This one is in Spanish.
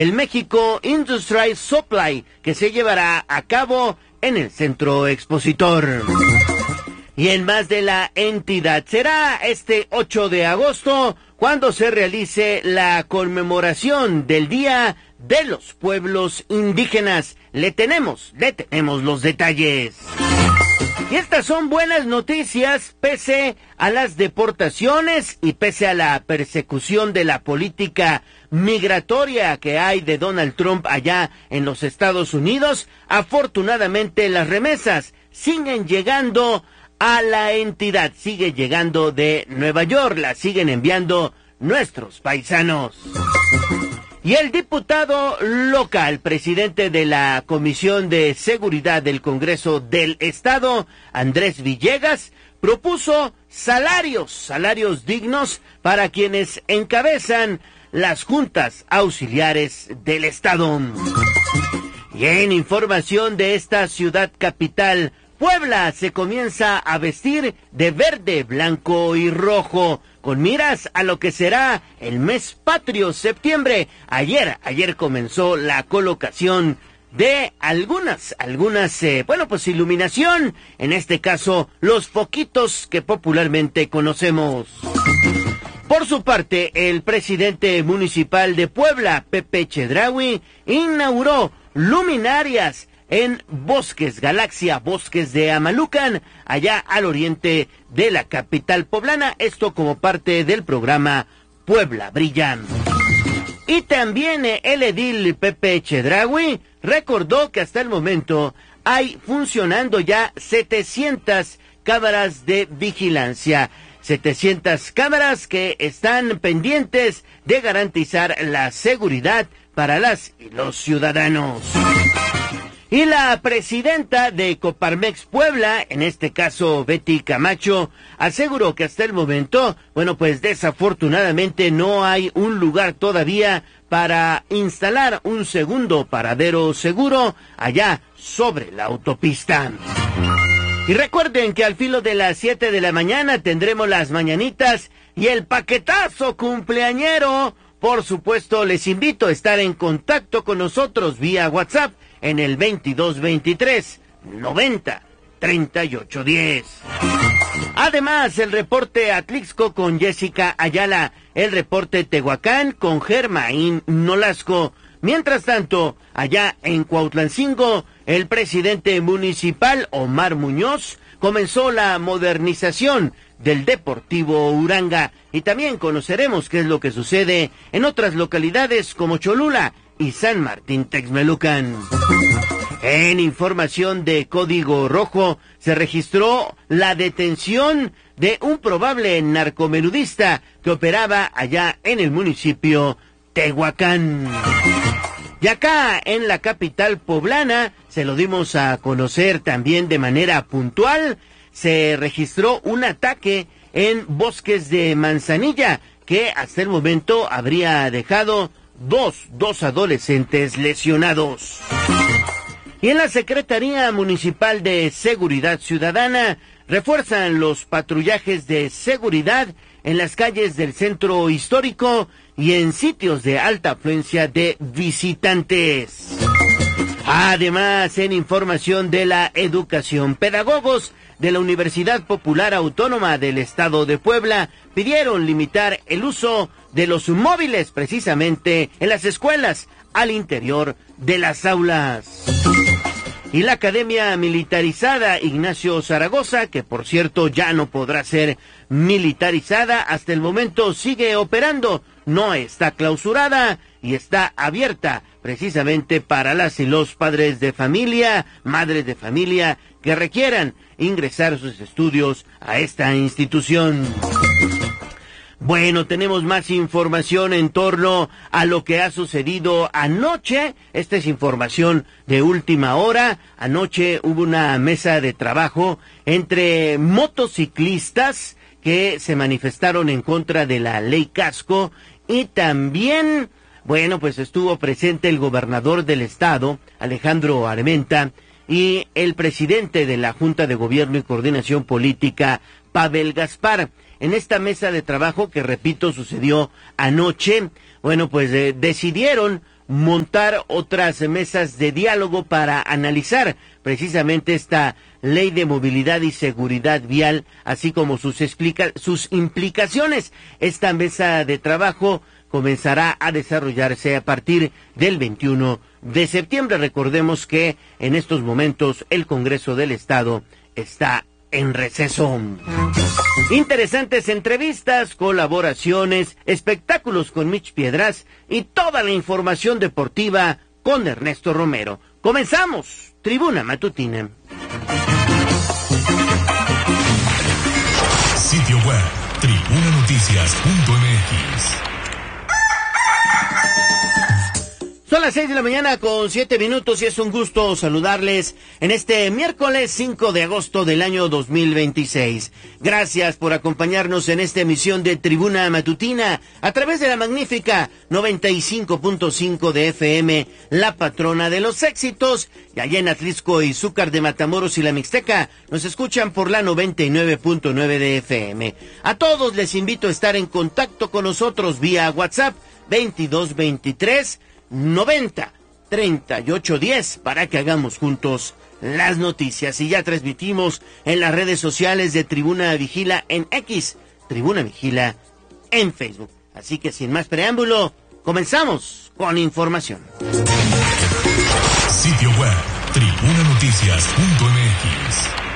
el México Industrial Supply, que se llevará a cabo en el Centro Expositor. Y en más de la entidad, será este 8 de agosto cuando se realice la conmemoración del Día de los Pueblos Indígenas. Le tenemos los detalles. Y estas son buenas noticias pese a las deportaciones y pese a la persecución de la política migratoria que hay de Donald Trump allá en los Estados Unidos. Afortunadamente las remesas siguen llegando a la entidad, sigue llegando de Nueva York, la siguen enviando nuestros paisanos. Y el diputado local, presidente de la Comisión de Seguridad del Congreso del Estado, Andrés Villegas, propuso salarios dignos para quienes encabezan las juntas auxiliares del Estado. Y en información de esta ciudad capital, Puebla se comienza a vestir de verde, blanco y rojo, con miras a lo que será el mes patrio, septiembre. Ayer comenzó la colocación de algunas, iluminación, en este caso, los foquitos que popularmente conocemos. Por su parte, el presidente municipal de Puebla, Pepe Chedraui, inauguró luminarias en Bosques Galaxia, Bosques de Amalucan, allá al oriente de la capital poblana, esto como parte del programa Puebla Brilla. Y también el edil Pepe Chedraui recordó que hasta el momento hay funcionando ya 700 cámaras de vigilancia, 700 cámaras que están pendientes de garantizar la seguridad para las y los ciudadanos. Y la presidenta de Coparmex Puebla, en este caso Betty Camacho, aseguró que hasta el momento, desafortunadamente no hay un lugar todavía para instalar un segundo paradero seguro allá sobre la autopista. Y recuerden que al filo de las 7 de la mañana tendremos las mañanitas y el paquetazo cumpleañero. Por supuesto, les invito a estar en contacto con nosotros vía WhatsApp en el 2223-90-3810. Además, el reporte Atlixco con Jessica Ayala, el reporte Tehuacán con Germaín Nolasco. Mientras tanto, allá en Cuautlancingo, el presidente municipal Omar Muñoz comenzó la modernización del Deportivo Uranga, y también conoceremos qué es lo que sucede en otras localidades como Cholula y San Martín Texmelucan. En información de Código Rojo, se registró la detención de un probable narcomenudista que operaba allá en el municipio Tehuacán. Y acá en la capital poblana, se lo dimos a conocer también de manera puntual, se registró un ataque en Bosques de Manzanilla que hasta el momento habría dejado dos adolescentes lesionados. Y en la Secretaría Municipal de Seguridad Ciudadana refuerzan los patrullajes de seguridad en las calles del centro histórico y en sitios de alta afluencia de visitantes. Además, en información de la educación, pedagogos de la Universidad Popular Autónoma del Estado de Puebla pidieron limitar el uso de los móviles precisamente en las escuelas al interior de las aulas. Y la Academia Militarizada Ignacio Zaragoza, que por cierto ya no podrá ser militarizada, hasta el momento sigue operando, no está clausurada y está abierta precisamente para las y los padres de familia, madres de familia que requieran ingresar sus estudios a esta institución. Bueno, tenemos más información en torno a lo que ha sucedido anoche. Esta es información de última hora. Anoche hubo una mesa de trabajo entre motociclistas que se manifestaron en contra de la ley Casco y también, estuvo presente el gobernador del estado, Alejandro Armenta, y el presidente de la Junta de Gobierno y Coordinación Política, Pavel Gaspar. En esta mesa de trabajo, que repito, sucedió anoche, decidieron montar otras mesas de diálogo para analizar precisamente esta ley de movilidad y seguridad vial, así como sus implicaciones. Esta mesa de trabajo comenzará a desarrollarse a partir del 21 de septiembre. Recordemos que en estos momentos el Congreso del Estado está en receso. Interesantes entrevistas, colaboraciones, espectáculos con Mitch Piedras y toda la información deportiva con Ernesto Romero. Comenzamos, Tribuna Matutina. Sitio web, tribunanoticias.mx. Son las 6 de la mañana con 7 minutos y es un gusto saludarles en este miércoles 5 de agosto del año 2026. Gracias por acompañarnos en esta emisión de Tribuna Matutina a través de la magnífica 95.5 de FM, la patrona de los éxitos. Y allá en Atlixco y Zúcar de Matamoros y la Mixteca nos escuchan por la 99.9 de FM. A todos les invito a estar en contacto con nosotros vía WhatsApp 2223 90-38-10 para que hagamos juntos las noticias. Y ya transmitimos en las redes sociales de Tribuna Vigila en X, Tribuna Vigila en Facebook. Así que sin más preámbulo, comenzamos con información. Sitio web, tribunanoticias.mx.